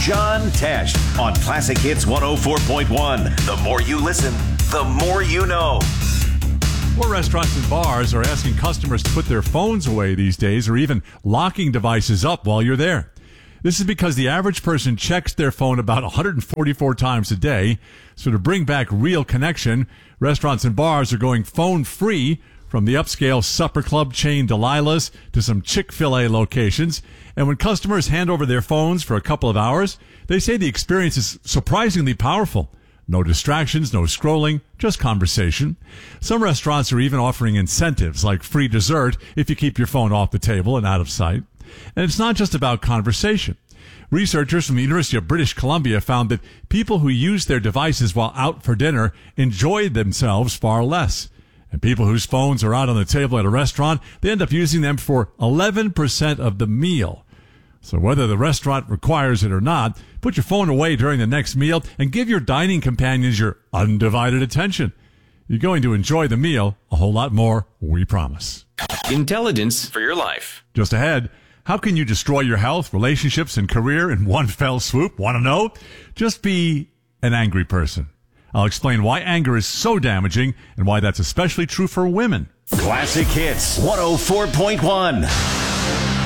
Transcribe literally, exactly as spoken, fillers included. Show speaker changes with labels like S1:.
S1: John Tesh on Classic Hits one oh four point one. The more you listen, the more you know.
S2: More restaurants and bars are asking customers to put their phones away these days, or even locking devices up while you're there. This is because the average person checks their phone about one hundred forty-four times a day. So to bring back real connection, restaurants and bars are going phone-free, from the upscale supper club chain Delilah's to some Chick-fil-A locations. And when customers hand over their phones for a couple of hours, they say the experience is surprisingly powerful. No distractions, no scrolling, just conversation. Some restaurants are even offering incentives like free dessert if you keep your phone off the table and out of sight. And it's not just about conversation. Researchers from the University of British Columbia found that people who use their devices while out for dinner enjoy themselves far less. And people whose phones are out on the table at a restaurant, they end up using them for eleven percent of the meal. So whether the restaurant requires it or not, put your phone away during the next meal and give your dining companions your undivided attention. You're going to enjoy the meal a whole lot more, we promise.
S3: Intelligence for your life.
S2: Just ahead, how can you destroy your health, relationships, and career in one fell swoop? Want to know? Just be an angry person. I'll explain why anger is so damaging and why that's especially true for women.
S1: Classic Hits one oh four point one.